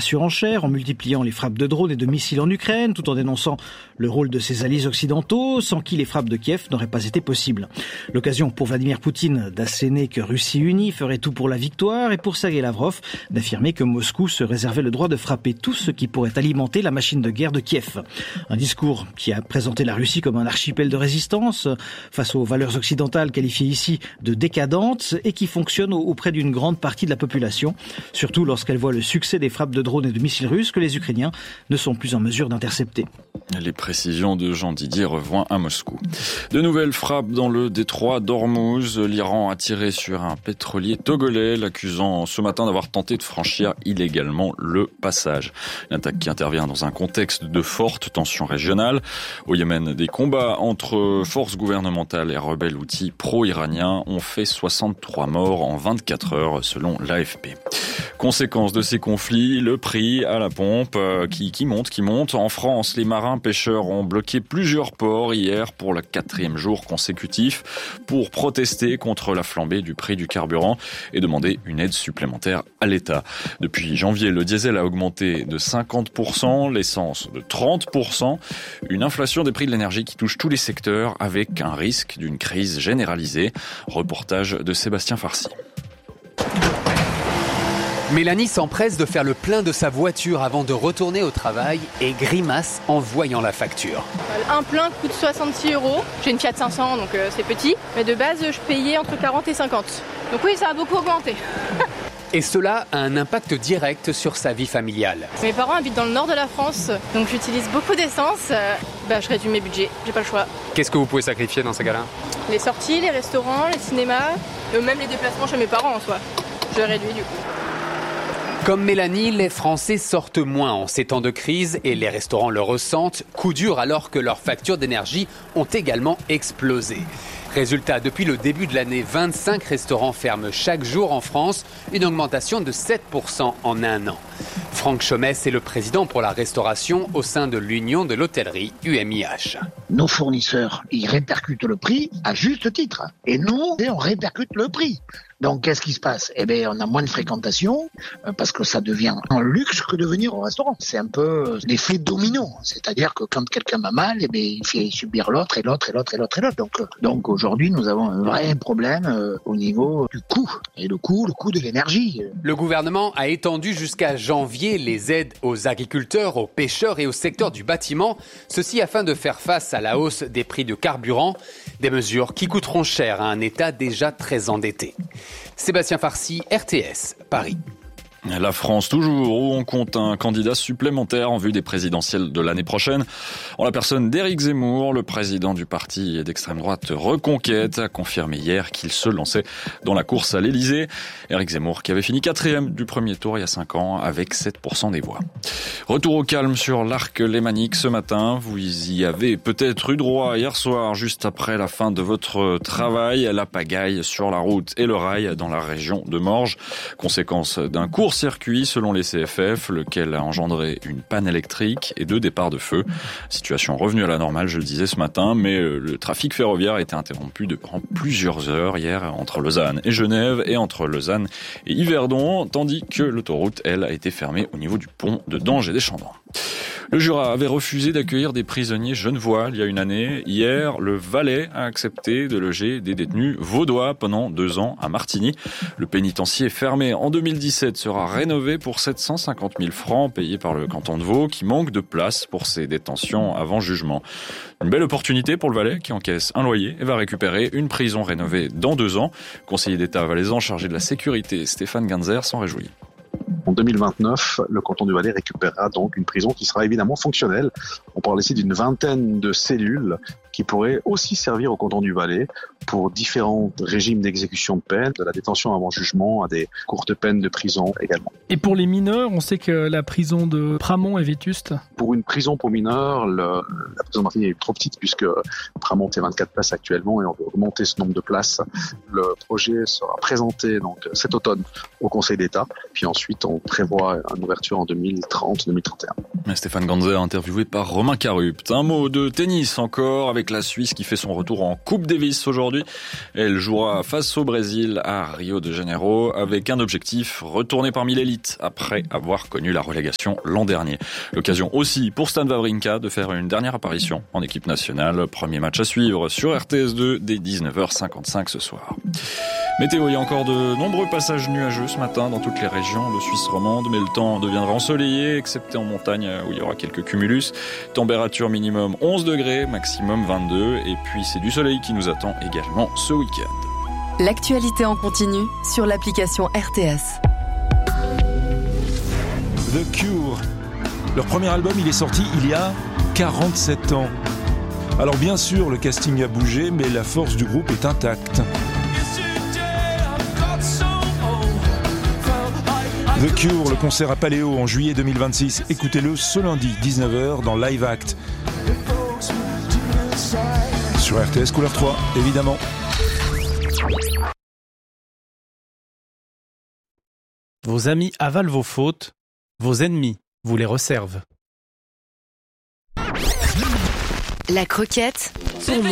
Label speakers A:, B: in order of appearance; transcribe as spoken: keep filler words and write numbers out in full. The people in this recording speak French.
A: surenchère en multipliant les frappes de drones et de missiles en Ukraine, tout en dénonçant le rôle de ses alliés occidentaux, sans qui les frappes de Kiev n'auraient pas été possibles. L'occasion pour Vladimir Poutine d'asséner que Russie unie ferait tout pour la victoire et pour Sergei Lavrov d'affirmer que Moscou se réservait le droit de frapper tout ce qui pourrait alimenter la machine de guerre de Kiev. Un discours qui a présenté la Russie comme un archipel de résistance face aux valeurs occidentales qualifiées ici de décadentes et qui fonctionne auprès d'une grande partie de la population, surtout lorsqu'elle voit le succès des frappes de drones et de missiles russes que les Ukrainiens ne sont plus en mesure d'intercepter.
B: Les précisions de Jean-Didier Revoin à Moscou. De nouvelles frappes dans le détroit d'Ormuz. L'Iran a tiré sur un pétrolier togolais, l'accusant ce matin d'avoir tenté de franchir illégalement le passage. Une attaque qui intervient dans un contexte de forte tension régionale. Au Yémen, des combats entre forces gouvernementales et rebelles houthis pro-iraniens ont fait soixante-trois morts en vingt-quatre heures selon l'A F P. Conséquence de ces conflits, le prix à la pompe qui, qui monte, qui monte. En France, les marins pêcheurs ont bloqué plusieurs ports hier pour le quatrième jour consécutif pour protester contre la flambée du prix du carburant et demander une aide supplémentaire à l'État. Depuis janvier, le diesel a augmenté de cinquante pour cent, l'essence de trente pour cent. Une inflation des prix de l'énergie qui touche tous les secteurs avec un risque d'une crise généralisée. Reportage de Sébastien Farcy.
C: Mélanie s'empresse de faire le plein de sa voiture avant de retourner au travail et grimace en voyant la facture.
D: Un plein coûte soixante-six euros. J'ai une Fiat cinq cents, donc euh, c'est petit. Mais de base, je payais entre quarante et cinquante. Donc oui, ça a beaucoup augmenté.
C: Et cela a un impact direct sur sa vie familiale.
D: Mes parents habitent dans le nord de la France, donc j'utilise beaucoup d'essence. Euh, bah, je réduis mes budgets, j'ai pas le choix.
C: Qu'est-ce que vous pouvez sacrifier dans ces cas-là ?
D: Les sorties, les restaurants, les cinémas, euh, même les déplacements chez mes parents en soi. Je réduis du coup.
C: Comme Mélanie, les Français sortent moins en ces temps de crise et les restaurants le ressentent, coup dur alors que leurs factures d'énergie ont également explosé. Résultat, depuis le début de l'année, vingt-cinq restaurants ferment chaque jour en France, une augmentation de sept pour cent en un an. Franck Chomès est le président pour la restauration au sein de l'Union de l'hôtellerie U M I H.
E: Nos fournisseurs, ils répercutent le prix à juste titre. Et nous, on répercute le prix. Donc, qu'est-ce qui se passe ? Eh bien, on a moins de fréquentation euh, parce que ça devient un luxe que de venir au restaurant. C'est un peu l'effet domino. C'est-à-dire que quand quelqu'un va mal, eh bien, il fait subir l'autre et l'autre et l'autre et l'autre et l'autre. Donc, euh, donc aujourd'hui, nous avons un vrai problème euh, au niveau du coût. Et le coût, le coût de l'énergie.
C: Le gouvernement a étendu jusqu'à janvier les aides aux agriculteurs, aux pêcheurs et au secteur du bâtiment. Ceci afin de faire face à la hausse des prix de carburant. Des mesures qui coûteront cher à un État déjà très endetté. Sébastien Farcy, R T S, Paris.
B: La France toujours, où on compte un candidat supplémentaire en vue des présidentielles de l'année prochaine. En la personne d'Éric Zemmour, le président du parti d'extrême droite Reconquête, a confirmé hier qu'il se lançait dans la course à l'Élysée. Éric Zemmour qui avait fini quatrième du premier tour il y a cinq ans avec sept pour cent des voix. Retour au calme sur l'arc lémanique ce matin. Vous y avez peut-être eu droit hier soir, juste après la fin de votre travail. La pagaille sur la route et le rail dans la région de Morges. Conséquence d'un court circuit selon les C F F, lequel a engendré une panne électrique et deux départs de feu. Situation revenue à la normale, je le disais ce matin, mais le trafic ferroviaire a été interrompu durant plusieurs heures hier entre Lausanne et Genève et entre Lausanne et Yverdon, tandis que l'autoroute, elle, a été fermée au niveau du pont de Dange et des Chandons. Le Jura avait refusé d'accueillir des prisonniers genevois il y a une année. Hier, le Valais a accepté de loger des détenus vaudois pendant deux ans à Martigny. Le pénitencier fermé en deux mille dix-sept sera rénové pour sept cent cinquante mille francs payés par le canton de Vaud qui manque de place pour ses détentions avant jugement. Une belle opportunité pour le Valais qui encaisse un loyer et va récupérer une prison rénovée dans deux ans. Conseiller d'État valaisan chargé de la sécurité, Stéphane Ganzer, s'en réjouit.
F: En deux mille vingt-neuf, le canton du Valais récupérera donc une prison qui sera évidemment fonctionnelle. On parle ici d'une vingtaine de cellules qui pourraient aussi servir au canton du Valais pour différents régimes d'exécution de peine, de la détention avant jugement à des courtes peines de prison également.
G: Et pour les mineurs, on sait que la prison de Pramont est vétuste.
F: Pour une prison pour mineurs, le, la prison de Martigny est trop petite puisque Pramont est vingt-quatre places actuellement et on veut augmenter ce nombre de places. Le projet sera présenté donc cet automne au Conseil d'État, puis ensuite on prévoit une ouverture en deux mille trente deux mille trente et un.
B: Stéphane Ganzer, interviewé par Romain ininterrupte. Un mot de tennis encore avec la Suisse qui fait son retour en Coupe Davis aujourd'hui. Elle jouera face au Brésil à Rio de Janeiro avec un objectif, retourner parmi l'élite après avoir connu la relégation l'an dernier. L'occasion aussi pour Stan Wawrinka de faire une dernière apparition en équipe nationale. Premier match à suivre sur R T S deux dès dix-neuf heures cinquante-cinq ce soir. Météo, il y a encore de nombreux passages nuageux ce matin dans toutes les régions de Suisse romande, mais le temps deviendra ensoleillé, excepté en montagne où il y aura quelques cumulus. Température minimum onze degrés, maximum vingt-deux, et puis c'est du soleil qui nous attend également ce week-end.
H: L'actualité en continu sur l'application R T S.
I: The Cure. Leur premier album, il est sorti il y a quarante-sept ans. Alors bien sûr, le casting a bougé, mais la force du groupe est intacte. The Cure, le concert à Paléo en juillet deux mille vingt-six. Écoutez-le ce lundi, dix-neuf heures, dans Live Act. Sur R T S Couleur trois, évidemment.
J: Vos amis avalent vos fautes, vos ennemis vous les resservent.
H: La croquette.